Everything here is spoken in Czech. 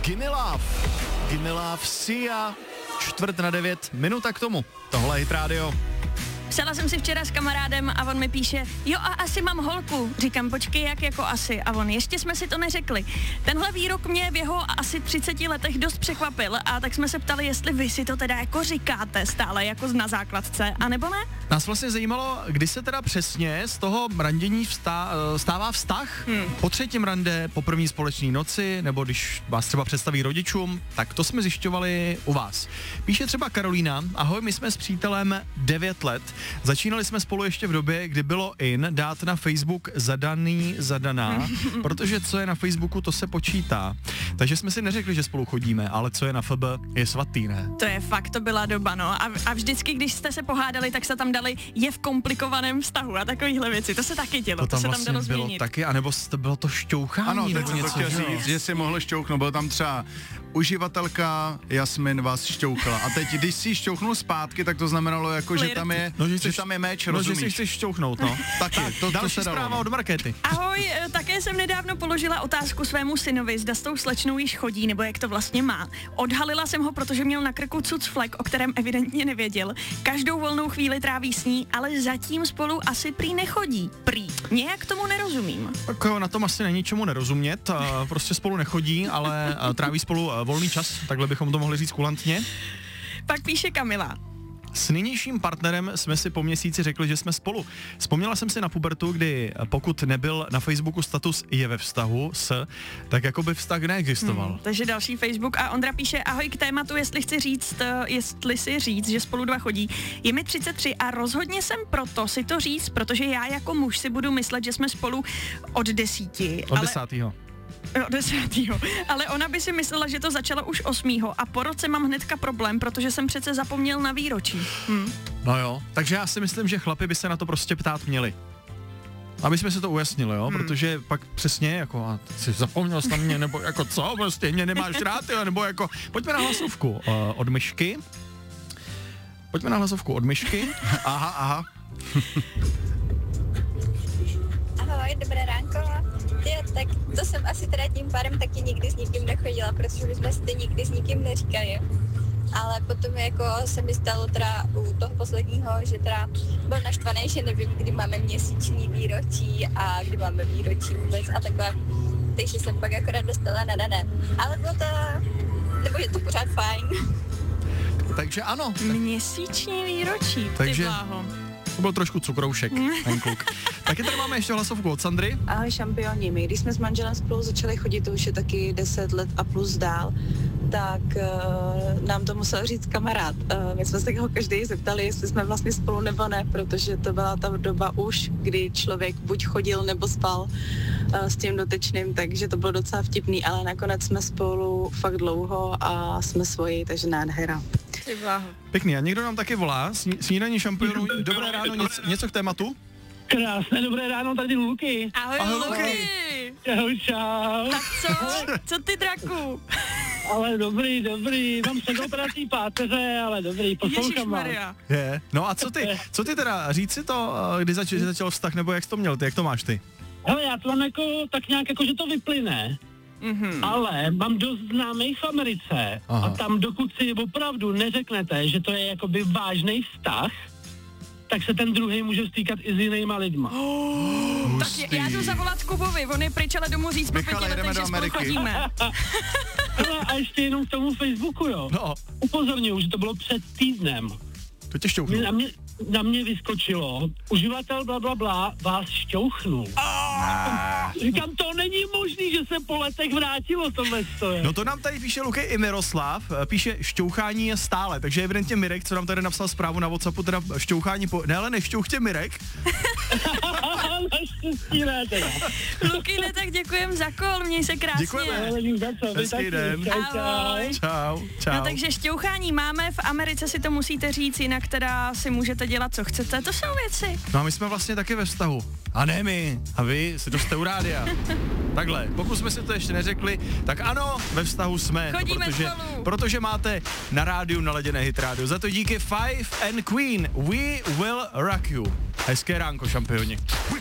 Gimme Love, Sia, 8:45, minuta k tomu. Tohle je Hit Radio. Psala jsem si včera s kamarádem a on mi píše, jo a asi mám holku. Říkám, počkej, jak jako asi? A on, ještě jsme si to neřekli. Tenhle výrok mě v jeho asi 30 letech dost překvapil a tak jsme se ptali, jestli vy si to teda jako říkáte stále jako na základce, anebo ne? Nás vlastně zajímalo, kdy se teda přesně z toho randění stává vztah. Po třetím rande, po první společné noci, nebo když vás třeba představí rodičům, tak to jsme zjišťovali u vás. Píše třeba Karolína, ahoj, my jsme s přítelem 9 let. Začínali jsme spolu ještě v době, kdy bylo in dát na Facebook zadaná, protože co je na Facebooku, to se počítá. Takže jsme si neřekli, že spolu chodíme, ale co je na FB, je svatý, ne? To je fakt, to byla doba, no. A vždycky, když jste se pohádali, tak se tam dali je v komplikovaném vztahu a takovýhle věci. To se taky dělo, to se tam vlastně dalo bylo změnit. taky, anebo bylo to šťouchání. Ano, nebo teď jsem to chtěl říct, že si mohl šťouchnout, byl tam třeba uživatelka Jasmin vás šťouchla a teď, když si šťouchnul zpátky, tak to znamenalo jako, že tam je, že tam je meč, rozumíš? No, že si chceš šťouchnout, no. Taky, to další se dalo. zpráva od Markéty. Ahoj, také jsem nedávno položila otázku svému synovi, zda s tou slečnou již chodí, nebo jak to vlastně má. Odhalila jsem ho, protože měl na krku cucflek, o kterém evidentně nevěděl. Každou volnou chvíli tráví s ní, ale zatím spolu asi prý nechodí. Prý. Nějak tomu nerozumím. Tak na tom asi není čemu nerozumět, prostě spolu nechodí, ale tráví spolu volný čas, takhle bychom to mohli říct kulantně. Pak píše Kamila. S nynějším partnerem jsme si po měsíci řekli, že jsme spolu. Vzpomněla jsem si na pubertu, kdy pokud nebyl na Facebooku status je ve vztahu s, tak jako by vztah neexistoval. Takže další Facebook a Ondra píše, ahoj, k tématu, jestli si říct, že spolu 2 chodí. Je mi 33 a rozhodně jsem proto si to říct, protože já jako muž si budu myslet, že jsme spolu od 10. Od 10. Od 10. Ale ona by si myslela, že to začalo už 8. a po roce mám hnedka problém, protože jsem přece zapomněl na výročí. No jo, takže já si myslím, že chlapi by se na to prostě ptát měli. Aby jsme se to ujasnili, jo, protože pak přesně jako, a jsi zapomněl jsi na mě, nebo jako co, prostě mě nemáš rád, jo, nebo jako, pojďme na hlasovku od Myšky. Aha. Ahoj, dobré ránko. Jo, tak to jsem asi teda tím pádem taky nikdy s nikým nechodila, protože my jsme si to nikdy s nikým neříkali. Ale potom jako se mi stalo teda u toho posledního, že teda byl naštvaný, že nevím, kdy máme měsíční výročí a kdy máme výročí vůbec a takhle. Takže jsem pak akorát dostala na dané. Ale bylo to, nebo je to pořád fajn. Takže ano. Měsíční výročí, takže ty bláho. To byl trošku cukroušek, ten kluk. Taky tady máme ještě hlasovku od Sandry. Ahoj šampioni, my když jsme s manželem spolu začali chodit, to už je taky 10 let a plus dál, tak nám to musel říct kamarád. My jsme se ho každý zeptali, jestli jsme vlastně spolu nebo ne, protože to byla ta doba už, kdy člověk buď chodil nebo spal s tím dotyčným, takže to bylo docela vtipný, ale nakonec jsme spolu fakt dlouho a jsme svoji, takže nádhera. Pěkný, a někdo nám taky volá, snídaní šampionů, dobré ráno, něco k tématu? Krásné dobré ráno, tady Luky. Ahoj Luky. Čau. Tak co ty, draku? Ale dobrý, mám se operací páteře, ale dobrý, poslouchám vás. Je. No a co ty teda, říct si to, kdy začal vztah, nebo jak jsi to měl ty, jak to máš ty? Hele, já to mám jako, tak nějak jako, že to vyplyne. Ale mám dost známých v Americe. Aha. A tam dokud si opravdu neřeknete, že to je jakoby vážný vztah, tak se ten druhý může stýkat i s jinýma lidma. Tak já jdu zavolat Kubovi, on je pryč, ale domů říct po 5 letech, že spolu chodíme. A ještě jenom k tomu Facebooku, jo. No. Upozorňuji, že to bylo před týdnem. To tě šťouchnul. Na mě vyskočilo, uživatel blablabla vás šťouchnul. Říkám, to není možný, že se po letech vrátilo tohle stoje. No to nám tady píše Luky i Miroslav, píše šťouchání je stále, takže evidentně Mirek, co nám tady napsal zprávu na WhatsAppu, teda šťouchání ne, ale nešťouchtě Mirek. Naštěstí ne teda. Luky, ne, tak děkujem za kol, měj se krásně. Děkujeme. Hezký den. Čau. No takže šťouchání máme, v Americe si to musíte říct, jinak teda si můžete dělat, co chcete, to jsou věci. No a my jsme vlastně taky ve vztahu. A ne my, a vy si to jste u rádia. Takhle, pokud jsme si to ještě neřekli, tak ano, ve vztahu jsme. Chodíme protože máte na rádiu naladěné Hit Radio. Za to díky Five and Queen, We Will Rock You. Hezké ránko, šampioni.